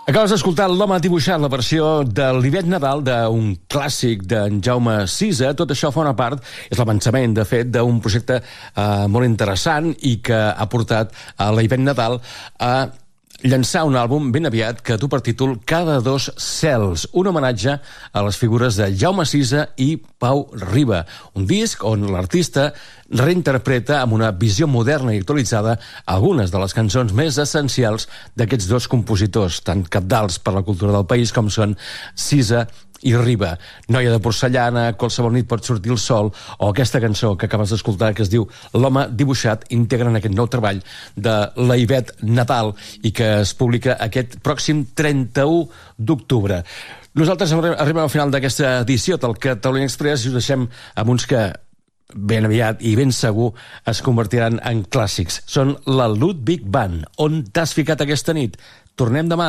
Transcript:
Acabes d'escoltar L'home dibuixat, la versió de l'Ivet Nadal d'un clàssic d'en Jaume Sisa. Tot això fa una part, és l'avançament, de fet, d'un projecte molt interessant i que ha portat a l'Ivet Nadal a llançar un àlbum ben aviat que du per títol Cada dos cels, un homenatge a les figures de Jaume Sisa i Pau Riba. Un disc on l'artista reinterpreta amb una visió moderna i actualitzada algunes de les cançons més essencials d'aquests dos compositors, tan cabdals per la cultura del país com són Sisa i Riba. Noia de porcellana, Qualsevol nit pot sortir el sol, o aquesta cançó que acabes d'escoltar que es diu L'home dibuixat, integren aquest nou treball de l'Ivet Nadal i que es publica aquest pròxim 31 d'octubre. Nosaltres arribem al final d'aquesta edició del Catalunya Express i us deixem amb uns que ben aviat i ben segur es convertiran en clàssics. Són la Ludwig Band. On t'has ficat aquesta nit? Tornem demà.